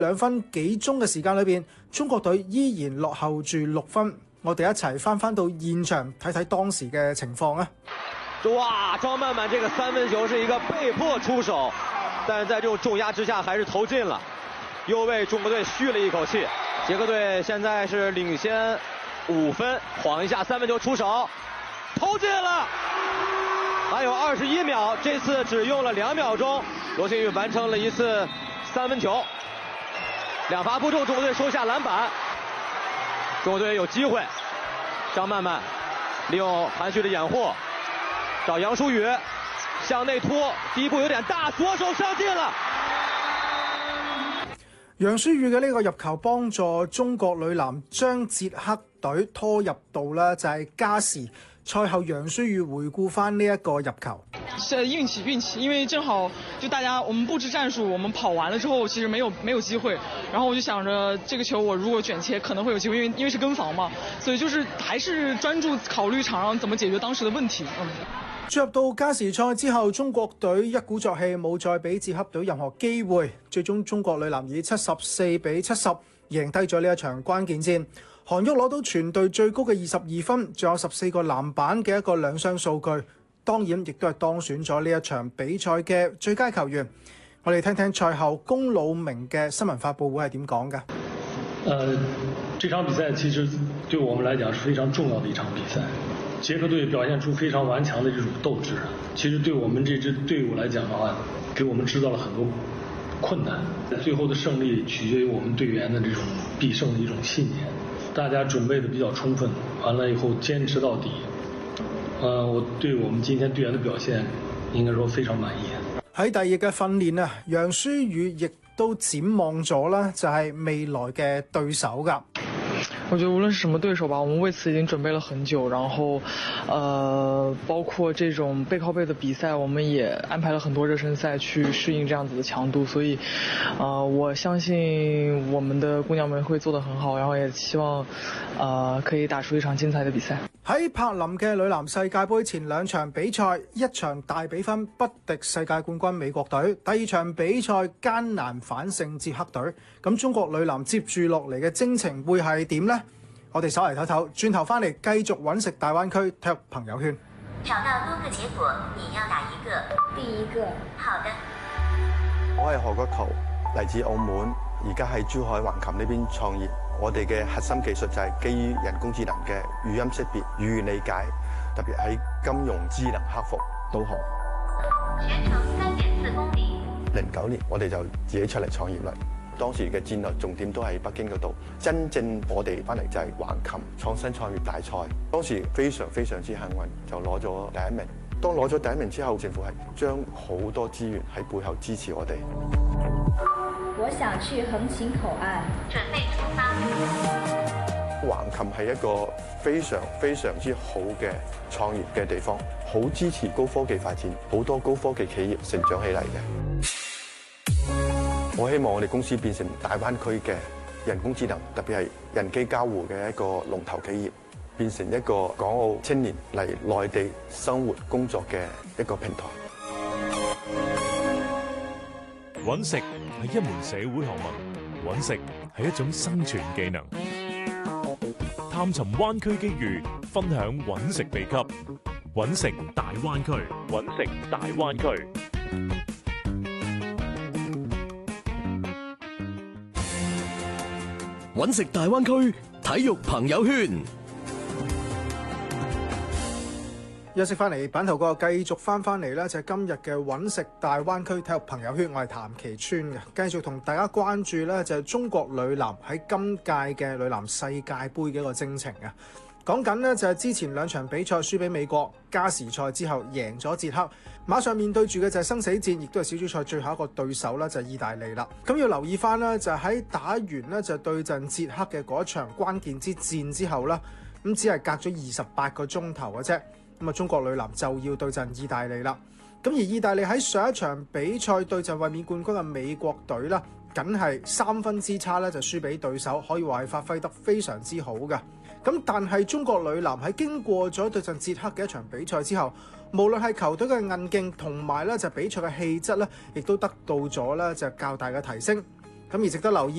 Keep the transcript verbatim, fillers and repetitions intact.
兩分幾鐘嘅時間裏邊，中國隊依然落後住六分。我哋一齊翻翻到現場睇睇當時嘅情況啊！ 哇，莊曼曼這個三分球是一個被迫出手，但是在這種重壓之下還是投進了，又為中國隊噓了一口氣。捷克隊現在是領先五分，晃一下三分球出手，投進了。還有二十一秒，這次只用了兩秒鐘，羅星宇完成了一次三分球。兩罰不中，中國隊收下籃板。中國隊有機會，張曼曼利用韓旭的掩護，找楊舒宇向內拖，第一步有點大，左手上進了。 楊舒宇嘅呢個入球幫助中國女籃將捷克隊拖入到呢就係加時。賽後楊舒宇回顧翻呢一個入球， 是運氣運氣，因為正好就大家我們佈置戰術，我們跑完了之後其實沒有沒有機會，然後我就想着這個球我如果捲切可能會有機會，因為因為是跟防嘛，所以就是還是專注考慮場上怎麼解決當時的問題。嗯， 進入到加時賽之後，中國隊一鼓作氣，冇再俾捷克隊任何機會，最終中國女籃以七十四比七十贏低咗呢一場關鍵戰。韓旭攞到全隊最高嘅二十二分，仲有十四個籃板嘅一個兩雙數據，當然亦都係當選咗呢一場比賽嘅最佳球員。我哋聽聽賽後龔魯明嘅新聞發佈會係點講嘅。 呃，這場比賽其實對我們來講是非常重要的一場比賽。捷克隊表現出非常頑強的這種鬥志，其實對我們這支隊伍來講的話，給我們製造了很多困難。最後的勝利取決於我們隊員的這種必勝的一種信念。大家準備的比較充分，完了以後堅持到底。呃，我對我們今天隊員的表現，應該說非常滿意。 喺第二日嘅訓練啊，楊舒宇亦都展望咗啦，就係未來嘅對手㗎。 我覺得無論是什麼對手吧，我們為此已經準備了很久，然後，呃，包括這種背靠背的比賽，我們也安排了很多熱身賽去適應這樣子的強度，所以，呃，我相信我們的姑娘們會做得很好，然後也希望，呃，可以打出一場精彩的比賽。 喺柏林嘅女籃世界盃前兩場比賽，一場大比分不敵世界冠軍美國隊，第二場比賽艱難反勝捷克隊。咁中國女籃接住落嚟嘅征程會係點呢？我哋稍嚟唞唞，轉頭翻嚟繼續揾食大灣區體育朋友圈。 找到多個結果，你要哪一個？ 第一個。 好的。 我係何國球，嚟自澳門，而家喺珠海橫琴呢邊創業。我哋嘅核心技術就係基於人工智能嘅語音識別、語言理解，特別喺金融智能客服導航。 全程三點四公里。 零九年我哋就自己出嚟創業啦。當時嘅戰略重點都喺北京嗰度，真正我哋翻嚟就係橫琴創新創業大賽。當時非常非常之幸運，就攞咗第一名。當攞咗第一名之後，政府係將好多資源喺背後支持我哋。 我想去橫琴口岸， 準備出發。 橫琴係一個非常非常之好嘅創業嘅地方，好支持高科技發展，好多高科技企業成長起嚟嘅。我希望我哋公司變成大灣區嘅人工智能，特別係人機交互嘅一個龍頭企業，變成一個港澳青年嚟內地生活工作嘅一個平台。 揾食係一門社會學問，揾食係一種生存技能。探尋灣區機遇，分享揾食秘笈。揾食大灣區，揾食大灣區。 揾食大灣區體育朋友圈。 休息翻嚟，版頭嗰個繼續翻翻嚟咧，就係今日嘅揾食大灣區體育朋友圈。我係譚其川嘅，繼續同大家關注咧，就係中國女籃喺今屆嘅女籃世界盃嘅一個征程啊。講緊呢，就係之前兩場比賽輸俾美國，加時賽之後贏咗捷克，馬上面對住嘅就係生死戰，亦都係小組賽最後一個對手啦，就係意大利啦。咁要留意翻啦，就係喺打完呢，就對陣捷克嘅嗰一場關鍵之戰之後啦，咁只係隔咗二十八個鐘頭嘅啫。咁啊，中國女籃就要對陣意大利啦。咁而意大利喺上一場比賽對陣衛冕冠軍嘅美國隊啦，僅係三分之差咧就輸俾對手，可以話係發揮得非常之好嘅。咁但係中國女籃喺經過咗對陣捷克嘅一場比賽之後，無論係球隊嘅韌勁同埋咧就比賽嘅氣質咧，亦都得到咗咧就較大嘅提升。 咁而值得留意